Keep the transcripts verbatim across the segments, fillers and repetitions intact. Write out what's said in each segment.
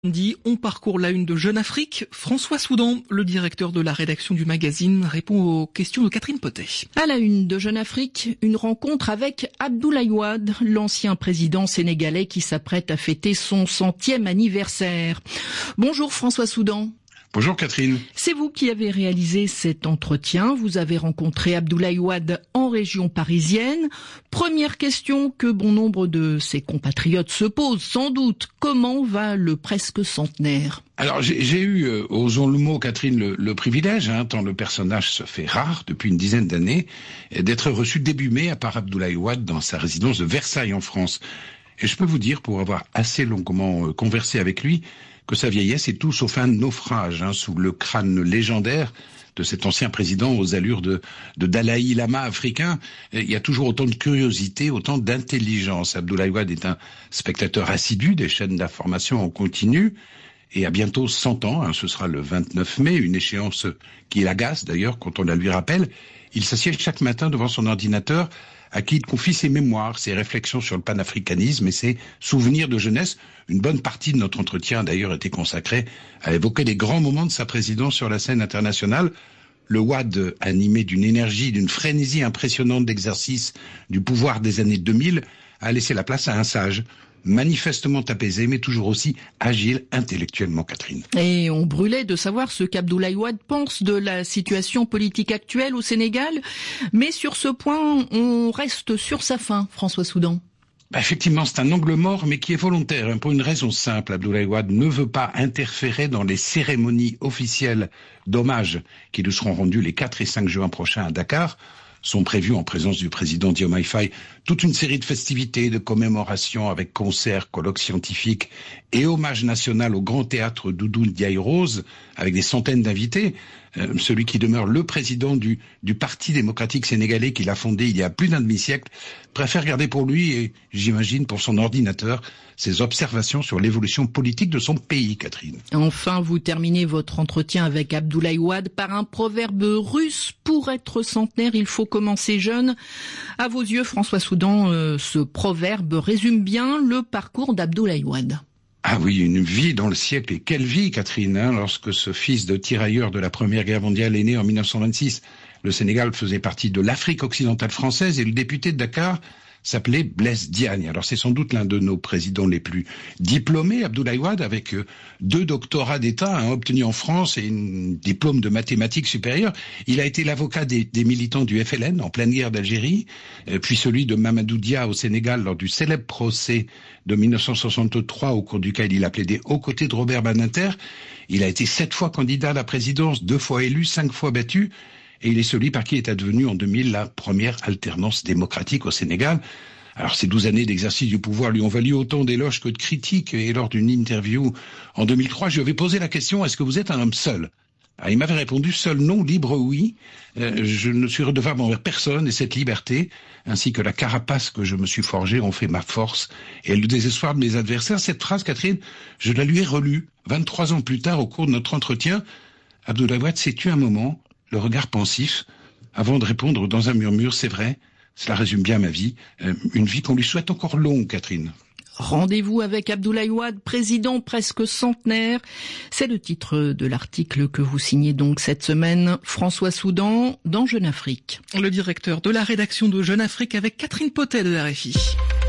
Dit, on parcourt la une de Jeune Afrique. François Soudan, le directeur de la rédaction du magazine, répond aux questions de Catherine Potet. À la une de Jeune Afrique, une rencontre avec Abdoulaye Wade, l'ancien président sénégalais qui s'apprête à fêter son centième anniversaire. Bonjour François Soudan. Bonjour Catherine. C'est vous qui avez réalisé cet entretien. Vous avez rencontré Abdoulaye Wade en région parisienne. Première question que bon nombre de ses compatriotes se posent sans doute. Comment va le presque centenaire ? Alors j'ai, j'ai eu, euh, osons le mot Catherine, le, le privilège, hein, tant le personnage se fait rare depuis une dizaine d'années, d'être reçu début mai à par Abdoulaye Wade dans sa résidence de Versailles en France. Et je peux vous dire, pour avoir assez longuement euh, conversé avec lui, que sa vieillesse est tout sauf un naufrage, hein, sous le crâne légendaire de cet ancien président aux allures de, de Dalai Lama africain. Il y a toujours autant de curiosité, autant d'intelligence. Abdoulaye Wade est un spectateur assidu des chaînes d'information en continu et a bientôt cent ans, hein, ce sera le vingt-neuf mai, une échéance qui l'agace d'ailleurs quand on la lui rappelle. Il s'assied chaque matin devant son ordinateur à qui il confie ses mémoires, ses réflexions sur le panafricanisme et ses souvenirs de jeunesse. Une bonne partie de notre entretien a d'ailleurs été consacrée à évoquer les grands moments de sa présidence sur la scène internationale. Le Wade, animé d'une énergie, d'une frénésie impressionnante d'exercice du pouvoir des années deux mille, a laissé la place à un sage, manifestement apaisé, mais toujours aussi agile intellectuellement, Catherine. Et on brûlait de savoir ce qu'Abdoulaye Wade pense de la situation politique actuelle au Sénégal. Mais sur ce point, on reste sur sa faim, François Soudan. Bah effectivement, c'est un angle mort, mais qui est volontaire, hein, pour une raison simple. Abdoulaye Wade ne veut pas interférer dans les cérémonies officielles d'hommage qui lui seront rendues les quatre et cinq juin prochains à Dakar. Sont prévues en présence du président Diomaye Faye toute une série de festivités, de commémorations avec concerts, colloques scientifiques et hommage national au grand théâtre Doudou Ndiaye Rose avec des centaines d'invités. Euh, celui qui demeure le président du, du Parti démocratique sénégalais qu'il a fondé il y a plus d'un demi-siècle préfère garder pour lui et j'imagine pour son ordinateur ses observations sur l'évolution politique de son pays, Catherine. Enfin, vous terminez votre entretien avec Abdoulaye Wade par un proverbe russe. Pour être centenaire, il faut commencer jeune. À vos yeux, François Soudan, euh, ce proverbe résume bien le parcours d'Abdoulaye Wade. Ah oui, une vie dans le siècle. Et quelle vie, Catherine, hein, lorsque ce fils de tirailleur de la Première Guerre mondiale est né en mille neuf cent vingt-six. Le Sénégal faisait partie de l'Afrique occidentale française et le député de Dakar s'appelait Blaise Diagne. Alors c'est sans doute l'un de nos présidents les plus diplômés, Abdoulaye Wade, avec deux doctorats d'État, un obtenu en France et un diplôme de mathématiques supérieures. Il a été l'avocat des, des militants du F L N en pleine guerre d'Algérie, puis celui de Mamadou Dia au Sénégal lors du célèbre procès de mille neuf cent soixante-trois au cours duquel il a plaidé aux côtés de Robert Badinter. Il a été sept fois candidat à la présidence, deux fois élu, cinq fois battu. Et il est celui par qui est advenue en deux mille la première alternance démocratique au Sénégal. Alors ces douze années d'exercice du pouvoir lui ont valu autant d'éloges que de critiques. Et lors d'une interview en deux mille trois, je lui avais posé la question « Est-ce que vous êtes un homme seul ?» Alors, il m'avait répondu « Seul non, libre oui. Euh, je ne suis redevable envers personne et cette liberté, ainsi que la carapace que je me suis forgée, ont fait ma force et le désespoir de mes adversaires. » Cette phrase, Catherine, je la lui ai relue vingt-trois ans plus tard au cours de notre entretien. Abdoulaye Wade s'est tué un moment, le regard pensif, avant de répondre dans un murmure, c'est vrai, cela résume bien ma vie, euh, une vie qu'on lui souhaite encore longue, Catherine. Rendez-vous avec Abdoulaye Wade, président presque centenaire. C'est le titre de l'article que vous signez donc cette semaine, François Soudan, dans Jeune Afrique. Le directeur de la rédaction de Jeune Afrique avec Catherine Potet de R F I.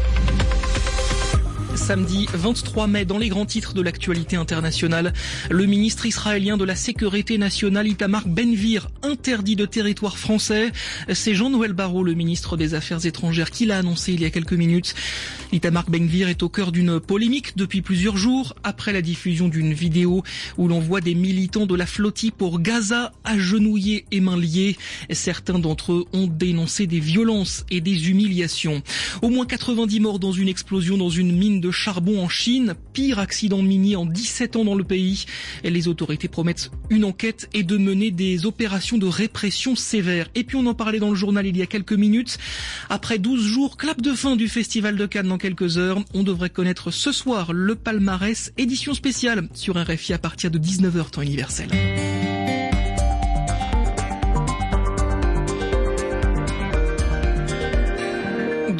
Samedi vingt-trois mai, dans les grands titres de l'actualité internationale, le ministre israélien de la Sécurité nationale Itamar Ben-Gvir interdit de territoire français. C'est Jean-Noël Barrot, le ministre des Affaires étrangères, qui l'a annoncé il y a quelques minutes. Itamar Ben-Gvir est au cœur d'une polémique depuis plusieurs jours, après la diffusion d'une vidéo où l'on voit des militants de la flottille pour Gaza agenouillés et mains liées. Certains d'entre eux ont dénoncé des violences et des humiliations. Au moins quatre-vingt-dix morts dans une explosion dans une mine de charbon en Chine, pire accident minier en dix-sept ans dans le pays. Les autorités promettent une enquête et de mener des opérations de répression sévères. Et puis on en parlait dans le journal il y a quelques minutes. Après douze jours, clap de fin du Festival de Cannes dans quelques heures. On devrait connaître ce soir le palmarès, édition spéciale sur R F I à partir de dix-neuf heures temps universel.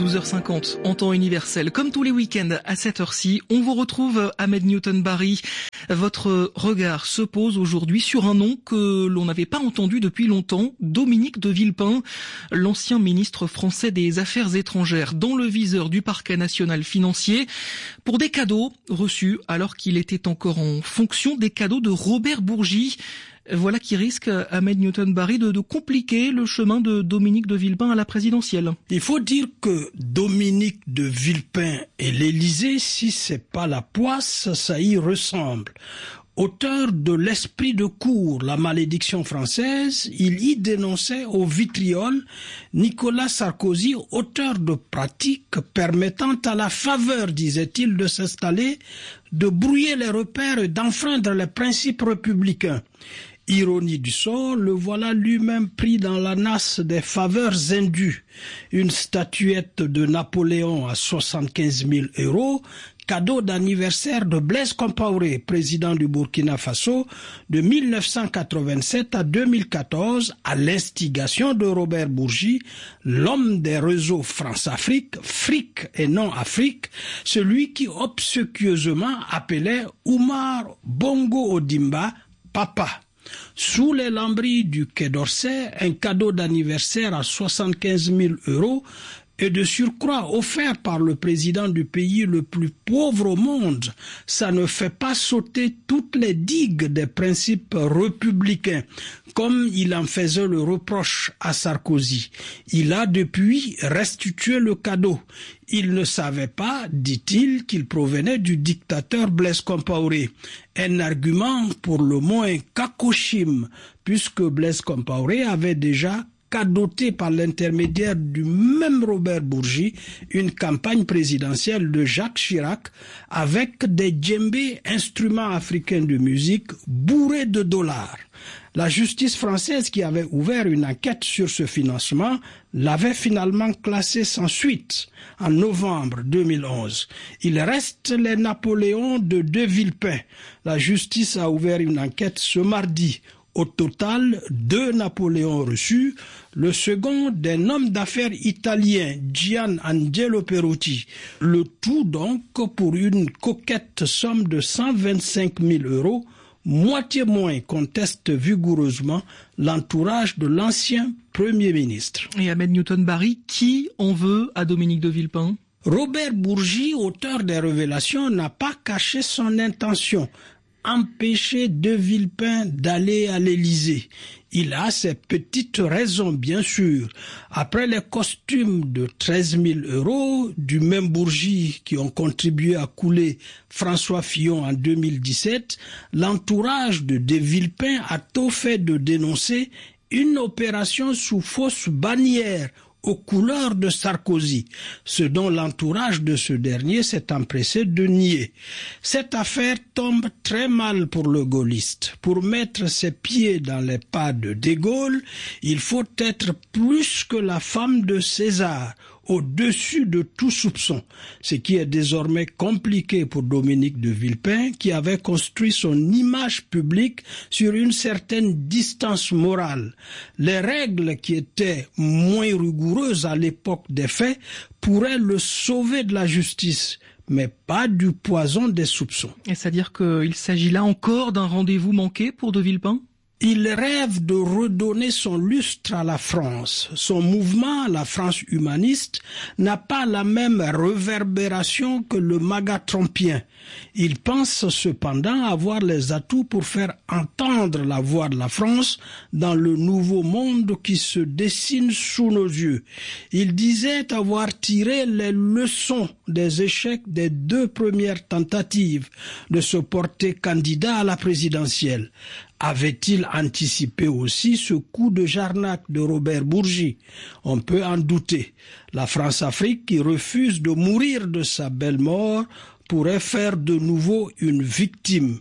douze heures cinquante en temps universel. Comme tous les week-ends à cette heure-ci, on vous retrouve Ahmed Newton-Barry. Votre regard se pose aujourd'hui sur un nom que l'on n'avait pas entendu depuis longtemps, Dominique de Villepin, l'ancien ministre français des Affaires étrangères, dans le viseur du parquet national financier pour des cadeaux reçus alors qu'il était encore en fonction, des cadeaux de Robert Bourgi. Voilà qui risque, Ahmed Newton-Barry, de, de compliquer le chemin de Dominique de Villepin à la présidentielle. Il faut dire que Dominique de Villepin et l'Élysée, si c'est pas la poisse, ça y ressemble. Auteur de L'esprit de cour, la malédiction française, il y dénonçait au vitriol Nicolas Sarkozy, auteur de pratiques permettant à la faveur, disait-il, de s'installer, de brouiller les repères et d'enfreindre les principes républicains. Ironie du sort, le voilà lui-même pris dans la nasse des faveurs indues. Une statuette de Napoléon à soixante-quinze mille euros, cadeau d'anniversaire de Blaise Compaoré, président du Burkina Faso, de mille neuf cent quatre-vingt-sept à deux mille quatorze, à l'instigation de Robert Bourgi, l'homme des réseaux France-Afrique, Fric et non Afrique, celui qui obséquieusement appelait Oumar Bongo Ondimba papa. Sous les lambris du Quai d'Orsay, un cadeau d'anniversaire à soixante-quinze mille euros et de surcroît offert par le président du pays le plus pauvre au monde, ça ne fait pas sauter toutes les digues des principes républicains, comme il en faisait le reproche à Sarkozy. Il a depuis restitué le cadeau. Il ne savait pas, dit-il, qu'il provenait du dictateur Blaise Compaoré. Un argument pour le moins cacochime, puisque Blaise Compaoré avait déjà cadoté par l'intermédiaire du même Robert Bourgi une campagne présidentielle de Jacques Chirac avec des djembés, instruments africains de musique, bourrés de dollars. La justice française, qui avait ouvert une enquête sur ce financement, l'avait finalement classé sans suite en novembre deux mille onze. Il reste les Napoléons de De Villepin. La justice a ouvert une enquête ce mardi. Au total, deux Napoléons reçus, le second d'un homme d'affaires italien, Gian Angelo Perotti. Le tout donc pour une coquette somme de cent vingt-cinq mille euros, moitié moins, conteste vigoureusement l'entourage de l'ancien Premier ministre. Et Ahmed Newton-Barry, qui en veut à Dominique de Villepin ? Robert Bourgi, auteur des révélations, n'a pas caché son intention. Empêcher De Villepin d'aller à l'Élysée. Il a ses petites raisons, bien sûr. Après les costumes de treize mille euros du même Bourgi qui ont contribué à couler François Fillon en deux mille dix-sept, l'entourage de De Villepin a tôt fait de dénoncer une opération sous fausse bannière aux couleurs de Sarkozy, ce dont l'entourage de ce dernier s'est empressé de nier. Cette affaire tombe très mal pour le gaulliste. Pour mettre ses pieds dans les pas de De Gaulle, il faut être plus que la femme de César, au-dessus de tout soupçon, ce qui est désormais compliqué pour Dominique de Villepin, qui avait construit son image publique sur une certaine distance morale. Les règles qui étaient moins rigoureuses à l'époque des faits pourraient le sauver de la justice, mais pas du poison des soupçons. Et c'est-à-dire qu'il s'agit là encore d'un rendez-vous manqué pour de Villepin ? Il rêve de redonner son lustre à la France. Son mouvement, la France humaniste, n'a pas la même réverbération que le MAGA trumpien. Il pense cependant avoir les atouts pour faire entendre la voix de la France dans le nouveau monde qui se dessine sous nos yeux. Il disait avoir tiré les leçons des échecs des deux premières tentatives de se porter candidat à la présidentielle. Avait-il anticipé aussi ce coup de Jarnac de Robert Bourgi? On peut en douter. La France-Afrique, qui refuse de mourir de sa belle mort, pourrait faire de nouveau une victime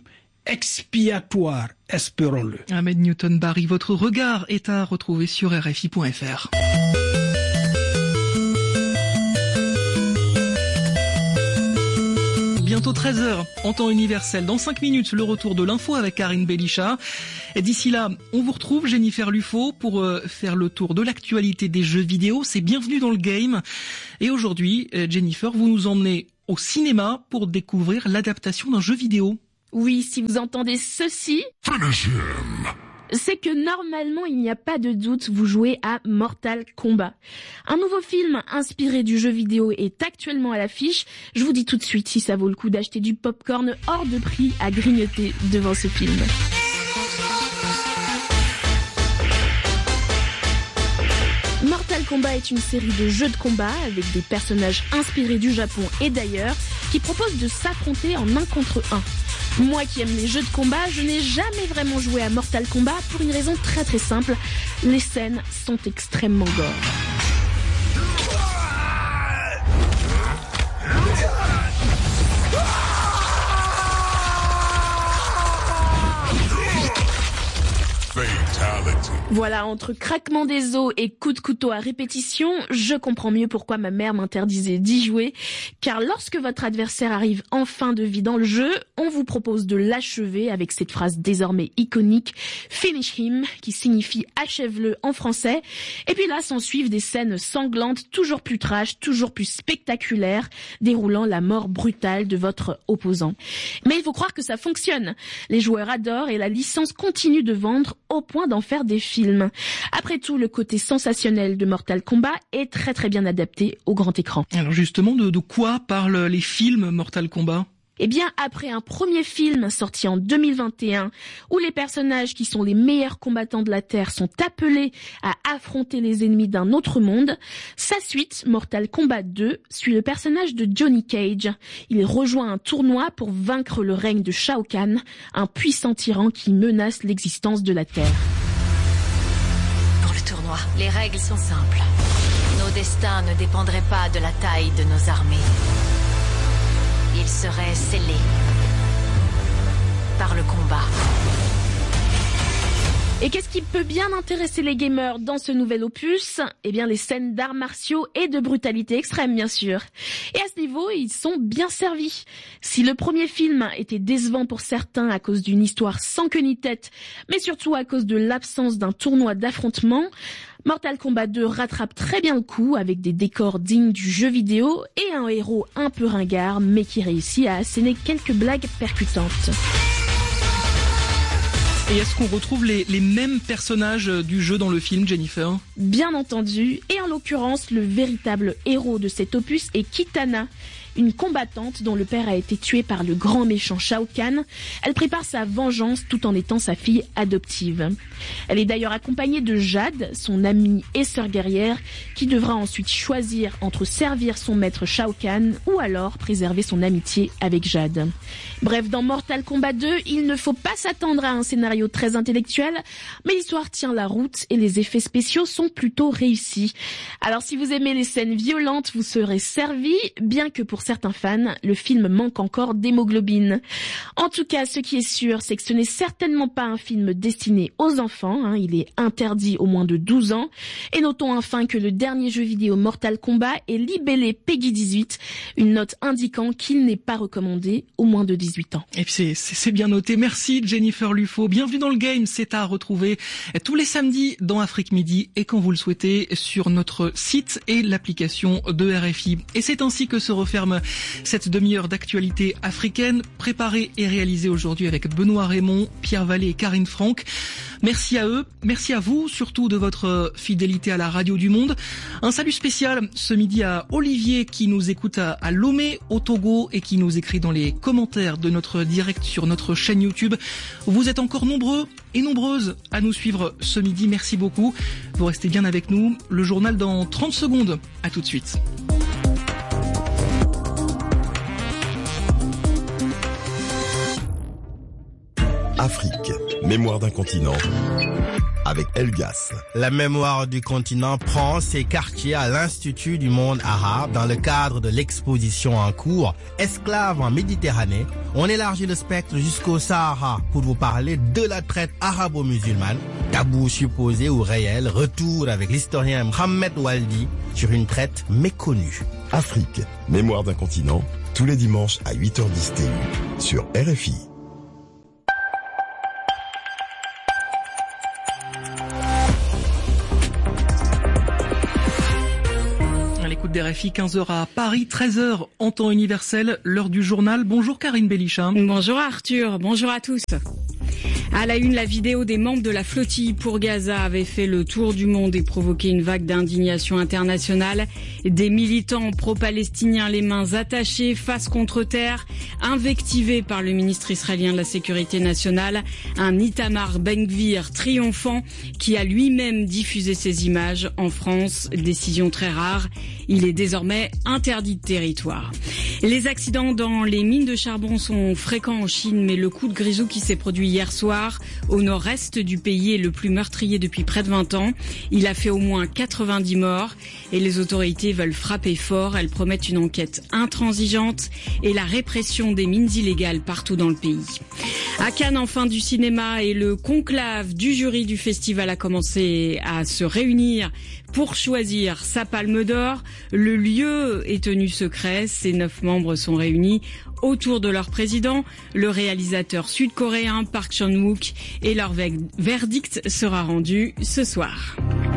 expiatoire, espérons-le. Ahmed Newton-Barry, votre regard est à retrouver sur R F I point F R. bientôt treize heures en temps universel. Dans cinq minutes, le retour de l'info avec Karine Belisha. Et d'ici là, on vous retrouve, Jennifer Lufo, pour euh, faire le tour de l'actualité des jeux vidéo. C'est Bienvenue dans le Game. Et aujourd'hui, euh, Jennifer, vous nous emmenez au cinéma pour découvrir l'adaptation d'un jeu vidéo. Oui, si vous entendez ceci... Finish him. C'est que normalement, il n'y a pas de doute, vous jouez à Mortal Kombat. Un nouveau film inspiré du jeu vidéo est actuellement à l'affiche. Je vous dis tout de suite si ça vaut le coup d'acheter du popcorn hors de prix à grignoter devant ce film. Mortal Kombat est une série de jeux de combat avec des personnages inspirés du Japon et d'ailleurs qui proposent de s'affronter en un contre un. Moi qui aime les jeux de combat, je n'ai jamais vraiment joué à Mortal Kombat pour une raison très très simple. Les scènes sont extrêmement gore. Voilà, entre craquement des os et coups de couteau à répétition, je comprends mieux pourquoi ma mère m'interdisait d'y jouer. Car lorsque votre adversaire arrive en fin de vie dans le jeu, on vous propose de l'achever avec cette phrase désormais iconique « Finish him » qui signifie « achève-le » en français. Et puis là s'en suivent des scènes sanglantes, toujours plus trash, toujours plus spectaculaires, déroulant la mort brutale de votre opposant. Mais il faut croire que ça fonctionne. Les joueurs adorent et la licence continue de vendre au point d'en faire des films. Après tout, le côté sensationnel de Mortal Kombat est très très bien adapté au grand écran. Alors justement, de, de quoi parlent les films Mortal Kombat ? Eh bien, après un premier film sorti en deux mille vingt et un, où les personnages qui sont les meilleurs combattants de la Terre sont appelés à affronter les ennemis d'un autre monde, sa suite, Mortal Kombat deux, suit le personnage de Johnny Cage. Il rejoint un tournoi pour vaincre le règne de Shao Kahn, un puissant tyran qui menace l'existence de la Terre. Pour le tournoi, les règles sont simples. Nos destins ne dépendraient pas de la taille de nos armées. Il serait scellé par le combat. Et qu'est-ce qui peut bien intéresser les gamers dans ce nouvel opus ? Eh bien, les scènes d'arts martiaux et de brutalité extrême, bien sûr. Et à ce niveau, ils sont bien servis. Si le premier film était décevant pour certains à cause d'une histoire sans queue ni tête, mais surtout à cause de l'absence d'un tournoi d'affrontement, Mortal Kombat deux rattrape très bien le coup avec des décors dignes du jeu vidéo et un héros un peu ringard, mais qui réussit à asséner quelques blagues percutantes. Et est-ce qu'on retrouve les, les mêmes personnages du jeu dans le film, Jennifer ? Bien entendu, et en l'occurrence, le véritable héros de cet opus est Kitana, une combattante dont le père a été tué par le grand méchant Shao Kahn. Elle prépare sa vengeance tout en étant sa fille adoptive. Elle est d'ailleurs accompagnée de Jade, son amie et sœur guerrière, qui devra ensuite choisir entre servir son maître Shao Kahn ou alors préserver son amitié avec Jade. Bref, dans Mortal Kombat deux, il ne faut pas s'attendre à un scénario très intellectuel, mais l'histoire tient la route et les effets spéciaux sont plutôt réussis. Alors si vous aimez les scènes violentes, vous serez servi, bien que pour certains fans, le film manque encore d'hémoglobine. En tout cas, ce qui est sûr, c'est que ce n'est certainement pas un film destiné aux enfants, hein, il est interdit aux moins de douze ans. Et notons enfin que le dernier jeu vidéo Mortal Kombat est libellé Peggy dix-huit, une note indiquant qu'il n'est pas recommandé aux moins de dix-huit ans. Et puis c'est, c'est, c'est bien noté. Merci Jennifer Lufo. Bienvenue dans le game, c'est à retrouver tous les samedis dans Afrique Midi et quand vous le souhaitez sur notre site et l'application de R F I. Et c'est ainsi que se referme cette demi-heure d'actualité africaine, préparée et réalisée aujourd'hui avec Benoît Raymond, Pierre Vallée et Karine Franck. Merci à eux, merci à vous, surtout de votre fidélité à la radio du monde. Un salut spécial ce midi à Olivier qui nous écoute à, à Lomé, au Togo et qui nous écrit dans les commentaires de notre direct sur notre chaîne YouTube. Vous êtes encore nombreux et nombreuses à nous suivre ce midi, merci beaucoup. Vous restez bien avec nous, le journal dans trente secondes. À tout de suite. Afrique, mémoire d'un continent, avec Elgas. La mémoire du continent prend ses quartiers à l'Institut du monde arabe dans le cadre de l'exposition en cours Esclaves en Méditerranée. On élargit le spectre jusqu'au Sahara pour vous parler de la traite arabo-musulmane. Tabou supposé ou réel, retour avec l'historien Mohamed Waldi sur une traite méconnue. Afrique, mémoire d'un continent, tous les dimanches à huit heures dix T U sur R F I. Écoute des R F I, quinze heures à Paris, treize heures en temps universel, l'heure du journal. Bonjour Karine Bellichat. Bonjour Arthur, bonjour à tous. À la une, la vidéo des membres de la flottille pour Gaza avait fait le tour du monde et provoqué une vague d'indignation internationale. Des militants pro-palestiniens les mains attachées, face contre terre, invectivés par le ministre israélien de la Sécurité nationale, un Itamar Ben-Gvir triomphant qui a lui-même diffusé ces images en France. Décision très rare. Il est désormais interdit de territoire. Les accidents dans les mines de charbon sont fréquents en Chine, mais le coup de grisou qui s'est produit hier soir au nord-est du pays est le plus meurtrier depuis près de vingt ans. Il a fait au moins quatre-vingt-dix morts et les autorités veulent frapper fort. Elles promettent une enquête intransigeante et la répression des mines illégales partout dans le pays. À Cannes, en fin du cinéma, et le conclave du jury du festival a commencé à se réunir pour choisir sa palme d'or. Le lieu est tenu secret. Ces neuf membres sont réunis autour de leur président, le réalisateur sud-coréen Park Chan-wook, et leur verdict sera rendu ce soir.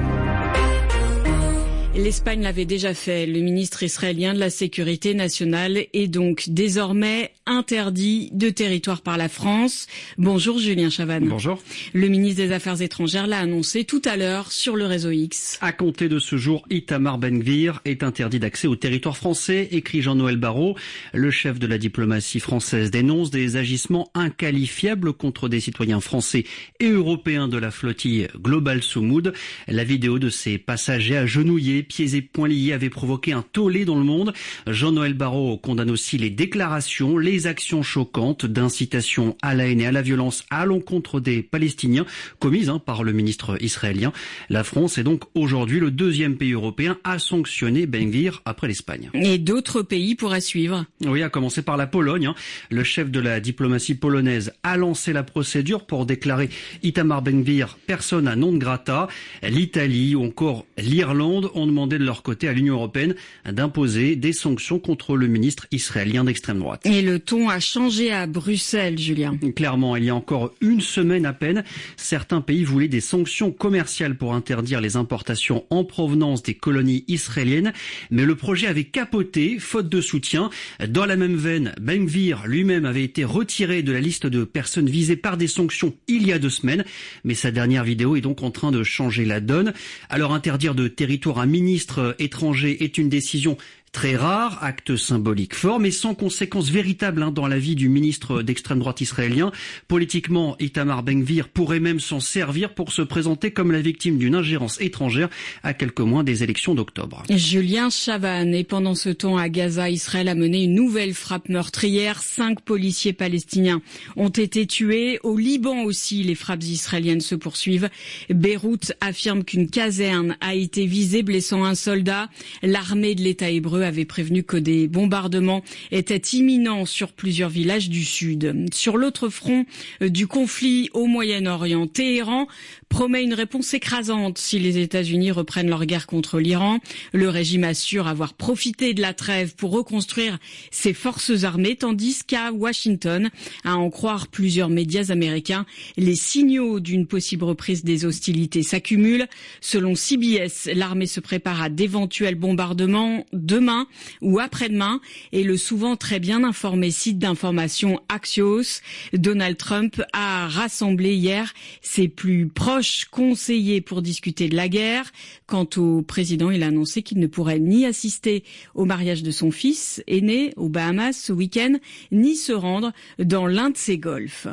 L'Espagne l'avait déjà fait. Le ministre israélien de la Sécurité nationale est donc désormais interdit de territoire par la France. Bonjour Julien Chavannes. Bonjour. Le ministre des Affaires étrangères l'a annoncé tout à l'heure sur le réseau X. À compter de ce jour, Itamar Ben-Gvir est interdit d'accès au territoire français, écrit Jean-Noël Barrot. Le chef de la diplomatie française dénonce des agissements inqualifiables contre des citoyens français et européens de la flottille Global Soumoud. La vidéo de ces passagers agenouillés, pieds et poings liés, avait provoqué un tollé dans le monde. Jean-Noël Barrot condamne aussi les déclarations, les actions choquantes d'incitation à la haine et à la violence à l'encontre des Palestiniens commises hein, par le ministre israélien. La France est donc aujourd'hui le deuxième pays européen à sanctionner Ben-Gvir après l'Espagne. Et d'autres pays pourraient suivre. Oui, à commencer par la Pologne. Hein. Le chef de la diplomatie polonaise a lancé la procédure pour déclarer Itamar Ben-Gvir persona non grata. L'Italie ou encore l'Irlande ont demandé de leur côté à l'Union européenne d'imposer des sanctions contre le ministre israélien d'extrême droite. Et le ton a changé à Bruxelles, Julien. Clairement, il y a encore une semaine à peine, certains pays voulaient des sanctions commerciales pour interdire les importations en provenance des colonies israéliennes, mais le projet avait capoté, faute de soutien. Dans la même veine, Ben-Gvir lui-même avait été retiré de la liste de personnes visées par des sanctions il y a deux semaines, mais sa dernière vidéo est donc en train de changer la donne. Alors interdire de territoire un ministre étranger est une décision très rare, acte symbolique fort, mais sans conséquences véritables hein, dans la vie du ministre d'extrême droite israélien. Politiquement, Itamar Ben-Gvir pourrait même s'en servir pour se présenter comme la victime d'une ingérence étrangère à quelques mois des élections d'octobre. Julien Chavannes. Et pendant ce temps, à Gaza, Israël a mené une nouvelle frappe meurtrière. Cinq policiers palestiniens ont été tués. Au Liban aussi, les frappes israéliennes se poursuivent. Beyrouth affirme qu'une caserne a été visée, blessant un soldat. L'armée de l'État hébreu avait prévenu que des bombardements étaient imminents sur plusieurs villages du sud. Sur l'autre front du conflit au Moyen-Orient, Téhéran promet une réponse écrasante si les États-Unis reprennent leur guerre contre l'Iran. Le régime assure avoir profité de la trêve pour reconstruire ses forces armées, tandis qu'à Washington, à en croire plusieurs médias américains, les signaux d'une possible reprise des hostilités s'accumulent. Selon C B S, l'armée se prépare à d'éventuels bombardements demain ou après-demain, et le souvent très bien informé site d'information Axios, Donald Trump a rassemblé hier ses plus proches conseillers pour discuter de la guerre. Quant au président, il a annoncé qu'il ne pourrait ni assister au mariage de son fils aîné aux Bahamas ce week-end, ni se rendre dans l'un de ses golfs.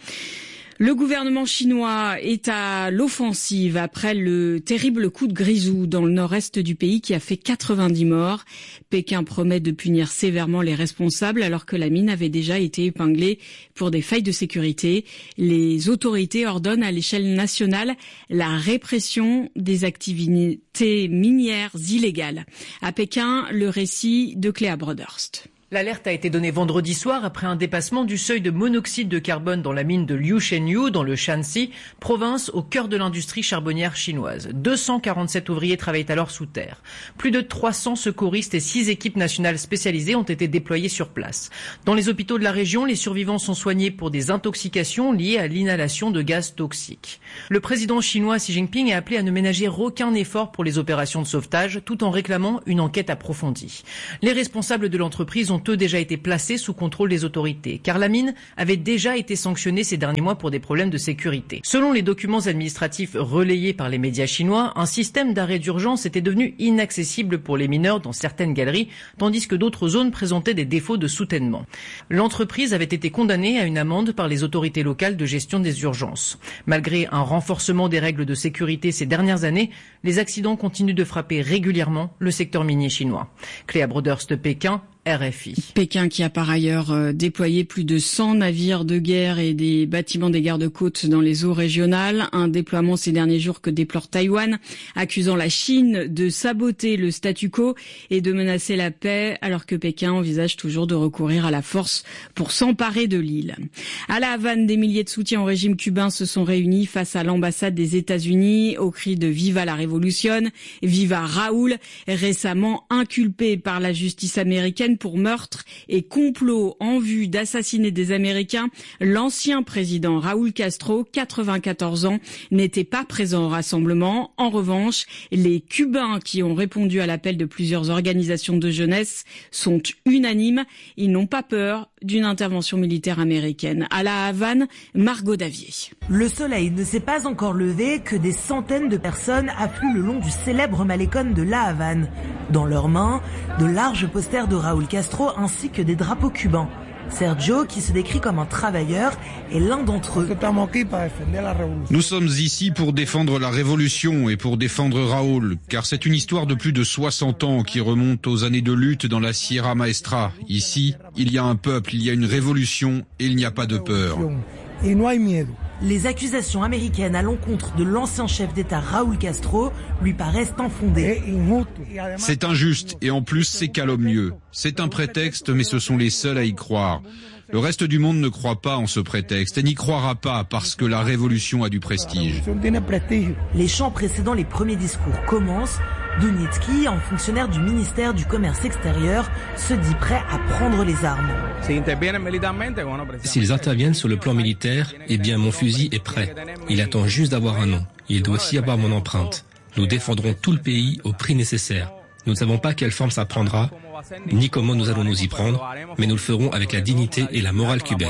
Le gouvernement chinois est à l'offensive après le terrible coup de grisou dans le nord-est du pays qui a fait quatre-vingt-dix morts. Pékin promet de punir sévèrement les responsables alors que la mine avait déjà été épinglée pour des failles de sécurité. Les autorités ordonnent à l'échelle nationale la répression des activités minières illégales. À Pékin, le récit de Cléa Broderst. L'alerte a été donnée vendredi soir après un dépassement du seuil de monoxyde de carbone dans la mine de Liushenyu, dans le Shanxi, province au cœur de l'industrie charbonnière chinoise. deux cent quarante-sept ouvriers travaillent alors sous terre. Plus de trois cents secouristes et six équipes nationales spécialisées ont été déployées sur place. Dans les hôpitaux de la région, les survivants sont soignés pour des intoxications liées à l'inhalation de gaz toxiques. Le président chinois Xi Jinping a appelé à ne ménager aucun effort pour les opérations de sauvetage, tout en réclamant une enquête approfondie. Les responsables de l'entreprise ont eux déjà été placés sous contrôle des autorités, car la mine avait déjà été sanctionnée ces derniers mois pour des problèmes de sécurité. Selon les documents administratifs relayés par les médias chinois, un système d'arrêt d'urgence était devenu inaccessible pour les mineurs dans certaines galeries, tandis que d'autres zones présentaient des défauts de soutènement. L'entreprise avait été condamnée à une amende par les autorités locales de gestion des urgences. Malgré un renforcement des règles de sécurité ces dernières années, les accidents continuent de frapper régulièrement le secteur minier chinois. Cléa Broderst, Pékin, R F I. Pékin qui a par ailleurs euh, déployé plus de cent navires de guerre et des bâtiments des gardes-côtes dans les eaux régionales. Un déploiement ces derniers jours que déplore Taïwan, accusant la Chine de saboter le statu quo et de menacer la paix, alors que Pékin envisage toujours de recourir à la force pour s'emparer de l'île. À La Havane, des milliers de soutiens au régime cubain se sont réunis face à l'ambassade des États-Unis au cri de Viva la Révolution, Viva Raoul, récemment inculpé par la justice américaine pour meurtre et complot en vue d'assassiner des Américains. L'ancien président Raúl Castro, quatre-vingt-quatorze ans, n'était pas présent au rassemblement. En revanche, les Cubains qui ont répondu à l'appel de plusieurs organisations de jeunesse sont unanimes. Ils n'ont pas peur d'une intervention militaire américaine. À La Havane, Margot Davier. Le soleil ne s'est pas encore levé que des centaines de personnes affluent le long du célèbre malécon de La Havane. Dans leurs mains, de larges posters de Raúl Castro ainsi que des drapeaux cubains. Sergio, qui se décrit comme un travailleur, est l'un d'entre eux. Nous sommes ici pour défendre la révolution et pour défendre Raúl, car c'est une histoire de plus de soixante ans qui remonte aux années de lutte dans la Sierra Maestra. Ici, il y a un peuple, il y a une révolution et il n'y a pas de peur. Les accusations américaines à l'encontre de l'ancien chef d'État Raúl Castro lui paraissent infondées. C'est injuste et en plus c'est calomnieux. C'est un prétexte mais ce sont les seuls à y croire. Le reste du monde ne croit pas en ce prétexte et n'y croira pas parce que la révolution a du prestige. Les chants précédant les premiers discours commencent. Dunitsky, un fonctionnaire du ministère du Commerce extérieur, se dit prêt à prendre les armes. S'ils interviennent sur le plan militaire, eh bien mon fusil est prêt. Il attend juste d'avoir un nom. Il doit aussi avoir mon empreinte. Nous défendrons tout le pays au prix nécessaire. Nous ne savons pas quelle forme ça prendra, ni comment nous allons nous y prendre, mais nous le ferons avec la dignité et la morale cubaine.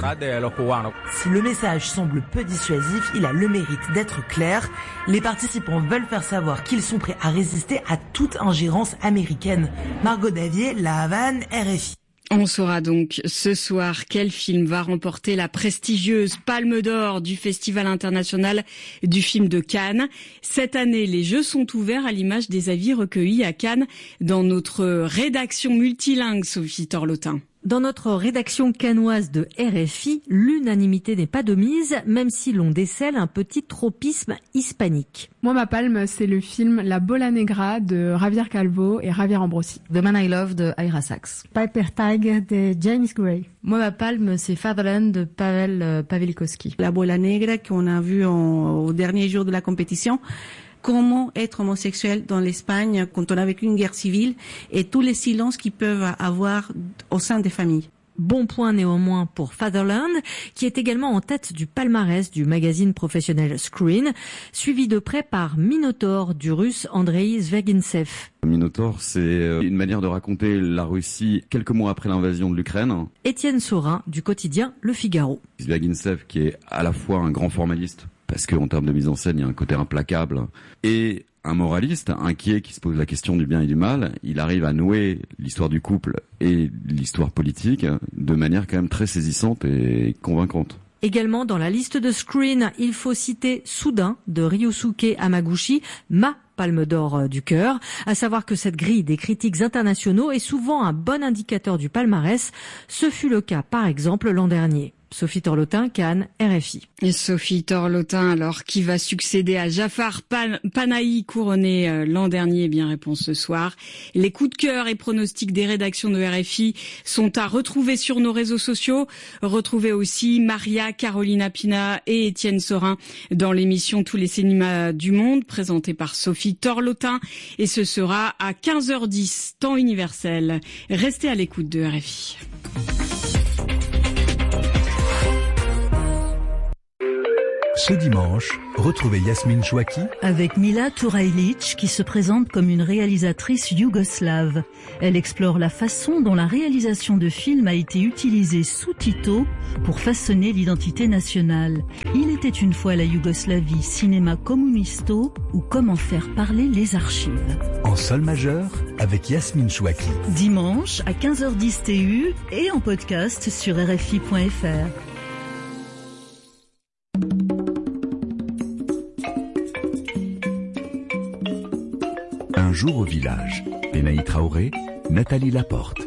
Si le message semble peu dissuasif, il a le mérite d'être clair. Les participants veulent faire savoir qu'ils sont prêts à résister à toute ingérence américaine. Margot Davier, La Havane, R F I. On saura donc ce soir quel film va remporter la prestigieuse Palme d'Or du Festival international du film de Cannes. Cette année, les jeux sont ouverts à l'image des avis recueillis à Cannes dans notre rédaction multilingue, Sophie Torlotin. Dans notre rédaction cannoise de R F I, l'unanimité n'est pas de mise, même si l'on décèle un petit tropisme hispanique. Moi, ma palme, c'est le film La Bola Negra de Javier Calvo et Javier Ambrosi. The Man I Love de Ira Sachs. Piper Tiger de James Gray. Moi, ma palme, c'est Fatherland de Pavel Pawlikowski. La Bola Negra qu'on a vu en, au dernier jour de la compétition. Comment être homosexuel dans l'Espagne quand on a vécu une guerre civile et tous les silences qu'ils peuvent avoir au sein des familles. Bon point néanmoins pour Fatherland, qui est également en tête du palmarès du magazine professionnel Screen, suivi de près par Minotaur du russe Andrei Zvergintsev. Minotaur, c'est une manière de raconter la Russie quelques mois après l'invasion de l'Ukraine. Étienne Saurin du quotidien Le Figaro. Zvergintsev qui est à la fois un grand formaliste, parce qu'en termes de mise en scène, il y a un côté implacable, et un moraliste inquiet qui se pose la question du bien et du mal. Il arrive à nouer l'histoire du couple et l'histoire politique de manière quand même très saisissante et convaincante. Également dans la liste de Screen, il faut citer Soudain de Ryosuke Hamaguchi, ma Palme d'Or du cœur, à savoir que cette grille des critiques internationaux est souvent un bon indicateur du palmarès. Ce fut le cas par exemple l'an dernier. Sophie Torlotin, Cannes, R F I. Et Sophie Torlotin, alors, qui va succéder à Jafar Pan- Panahi, couronné euh, l'an dernier? Bien, réponse ce soir. Les coups de cœur et pronostics des rédactions de R F I sont à retrouver sur nos réseaux sociaux. Retrouvez aussi Maria, Carolina Pina et Étienne Sorin dans l'émission Tous les cinémas du monde, présentée par Sophie Torlotin. Et ce sera à quinze heures dix, temps universel. Restez à l'écoute de R F I. Ce dimanche, retrouvez Yasmine Chouaki avec Mila Turajlic qui se présente comme une réalisatrice yougoslave. Elle explore la façon dont la réalisation de films a été utilisée sous Tito pour façonner l'identité nationale. Il était une fois la Yougoslavie, cinéma communisto ou comment faire parler les archives. En sol majeur avec Yasmine Chouaki. Dimanche à quinze heures dix T U et en podcast sur R F I point F R. Un jour au village. Benaï Traoré, Nathalie Laporte.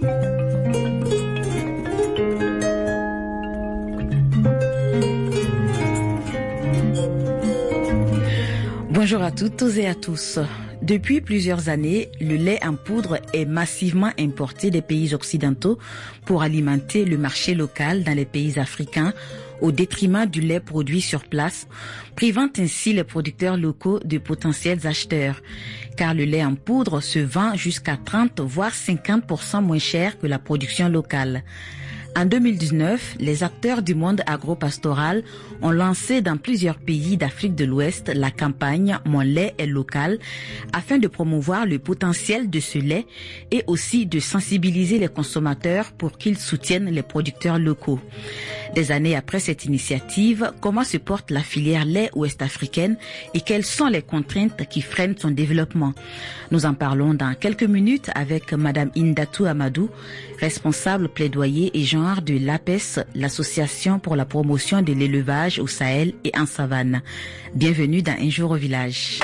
Bonjour à toutes et à tous. Depuis plusieurs années, le lait en poudre est massivement importé des pays occidentaux pour alimenter le marché local dans les pays africains au détriment du lait produit sur place, privant ainsi les producteurs locaux de potentiels acheteurs. Car le lait en poudre se vend jusqu'à trente voire cinquante pour cent moins cher que la production locale. En deux mille dix-neuf, les acteurs du monde agro-pastoral ont lancé dans plusieurs pays d'Afrique de l'Ouest la campagne « Mon lait est local » afin de promouvoir le potentiel de ce lait et aussi de sensibiliser les consommateurs pour qu'ils soutiennent les producteurs locaux. Des années après cette initiative, comment se porte la filière lait ouest-africaine et quelles sont les contraintes qui freinent son développement? Nous en parlons dans quelques minutes avec Madame Indatou Amadou, responsable plaidoyer et genre de l'A P E S, l'association pour la promotion de l'élevage au Sahel et en savane. Bienvenue dans Un jour au village.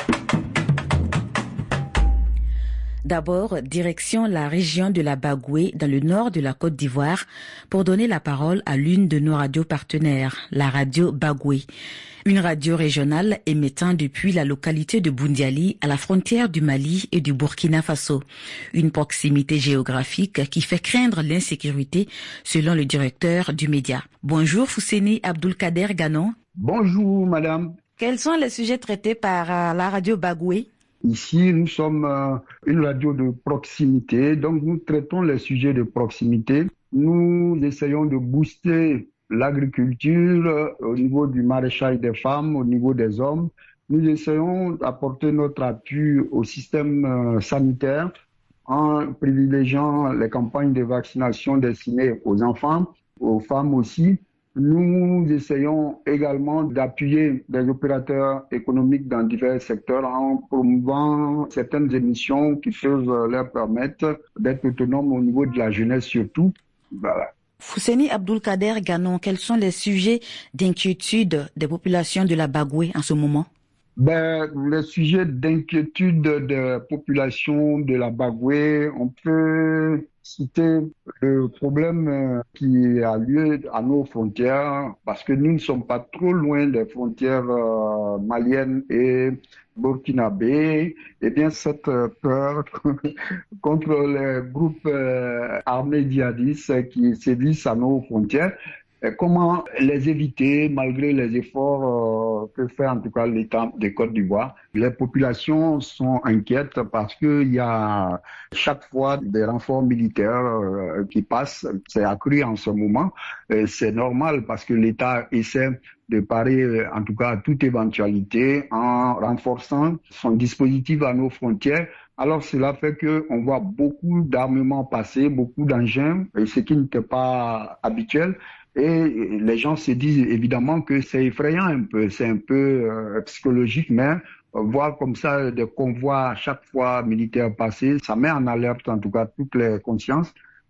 D'abord, direction la région de la Bagoué, dans le nord de la Côte d'Ivoire, pour donner la parole à l'une de nos radios partenaires, la radio Bagoué. Une radio régionale émettant depuis la localité de Boundiali à la frontière du Mali et du Burkina Faso. Une proximité géographique qui fait craindre l'insécurité selon le directeur du média. Bonjour Fousseni Abdoulkader Ganon. Bonjour madame. Quels sont les sujets traités par euh, la radio Bagoué? Ici, nous sommes euh, une radio de proximité, donc nous traitons les sujets de proximité. Nous essayons de booster l'agriculture euh, au niveau du maraîchage des femmes, au niveau des hommes. Nous essayons d'apporter notre appui au système euh, sanitaire en privilégiant les campagnes de vaccination destinées aux enfants, aux femmes aussi. Nous essayons également d'appuyer les opérateurs économiques dans divers secteurs en promouvant certaines émissions qui peuvent leur permettre d'être autonomes au niveau de la jeunesse surtout. Voilà. Fousseni Abdoulkader Ganon, quels sont les sujets d'inquiétude des populations de la Bagoué en ce moment? Ben, les sujets d'inquiétude des populations de la Bagoué, on peut citer le problème qui a lieu à nos frontières, parce que nous ne sommes pas trop loin des frontières euh, maliennes et burkinabé. Eh bien, cette peur contre les groupes euh, armés djihadistes qui sévissent à nos frontières, comment les éviter malgré les efforts euh, que fait en tout cas l'État de Côte d'Ivoire? Les populations sont inquiètes parce qu'il y a chaque fois des renforts militaires euh, qui passent. C'est accru en ce moment. Et c'est normal parce que l'État essaie de parer en tout cas à toute éventualité en renforçant son dispositif à nos frontières. Alors cela fait qu'on voit beaucoup d'armements passer, beaucoup d'engins, et ce qui n'était pas habituel. Et les gens se disent évidemment que c'est effrayant un peu, c'est un peu euh, psychologique, mais euh, voir comme ça des convois à chaque fois militaires passer, ça met en alerte en tout cas toutes les consciences.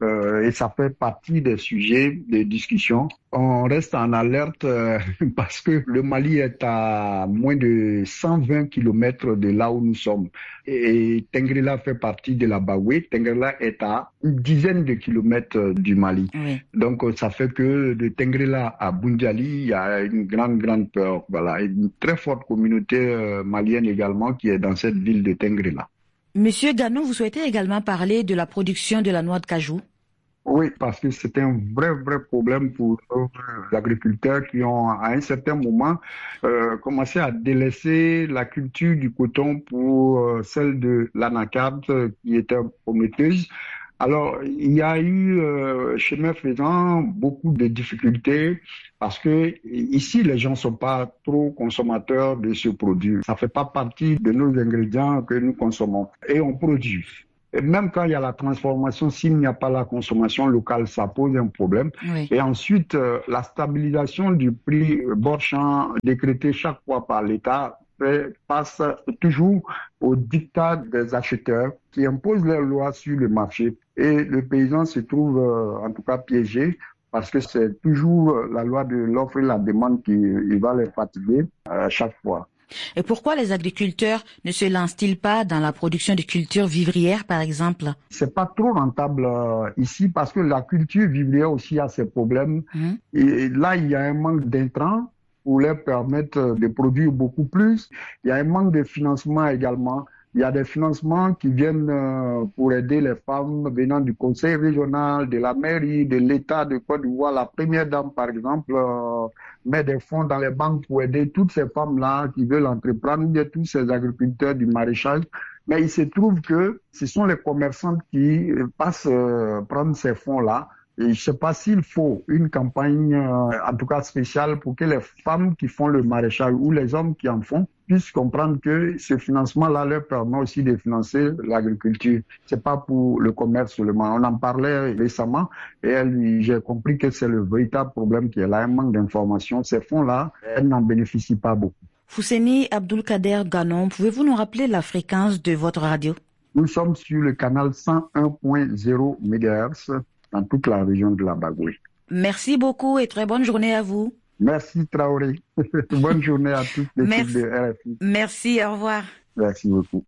euh, et ça fait partie des sujets de discussion. On reste en alerte euh, parce que le Mali est à moins de cent vingt kilomètres de là où nous sommes. Et, et Tengrela fait partie de la Baoué. Tengrela est à une dizaine de kilomètres du Mali. Oui. Donc ça fait que de Tengrela à Boundiali, il y a une grande, grande peur. Voilà, une très forte communauté euh, malienne également qui est dans cette ville de Tengrela. Monsieur Ganon, vous souhaitez également parler de la production de la noix de cajou? Oui, parce que c'est un vrai, vrai problème pour les agriculteurs qui ont, à un certain moment, euh, commencé à délaisser la culture du coton pour euh, celle de l'anacarde euh, qui était prometteuse. Alors, il y a eu, euh, chemin faisant, beaucoup de difficultés parce que ici, les gens ne sont pas trop consommateurs de ce produit. Ça ne fait pas partie de nos ingrédients que nous consommons et on produit. Et même quand il y a la transformation, s'il n'y a pas la consommation locale, ça pose un problème. Oui. Et ensuite, euh, la stabilisation du prix bord-champ décrété chaque fois par l'État passe toujours au diktat des acheteurs qui imposent leurs lois sur le marché. Et le paysan se trouve euh, en tout cas piégé parce que c'est toujours la loi de l'offre et la demande qui il va les fatiguer à chaque fois. Et pourquoi les agriculteurs ne se lancent-ils pas dans la production de cultures vivrières, par exemple? C'est pas trop rentable euh, ici parce que la culture vivrière aussi a ses problèmes. Mmh. Et là, il y a un manque d'intrants pour leur permettre de produire beaucoup plus. Il y a un manque de financement également. Il y a des financements qui viennent euh, pour aider les femmes venant du conseil régional, de la mairie, de l'État de Côte d'Ivoire. La première dame, par exemple, euh, met des fonds dans les banques pour aider toutes ces femmes-là qui veulent entreprendre, ou tous ces agriculteurs du maraîchage. Mais il se trouve que ce sont les commerçants qui passent euh, prendre ces fonds-là. Et je ne sais pas s'il faut une campagne, euh, en tout cas spéciale, pour que les femmes qui font le maraîchage ou les hommes qui en font puissent comprendre que ce financement-là leur permet aussi de financer l'agriculture. C'est pas pour le commerce seulement. On en parlait récemment et j'ai compris que c'est le véritable problème qui est là, un manque d'information. Ces fonds-là, elles n'en bénéficient pas beaucoup. Fousseni Abdoulkader Ganon, pouvez-vous nous rappeler la fréquence de votre radio? Nous sommes sur le canal cent un point zéro mégahertz. Dans toute la région de la Bagoue. Merci beaucoup et très bonne journée à vous. Merci Traoré. Bonne journée à toutes les équipes de R F I. Merci, au revoir. Merci beaucoup.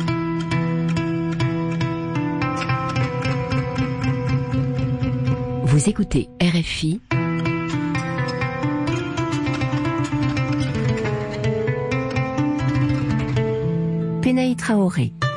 Vous écoutez R F I. Penaï Traoré.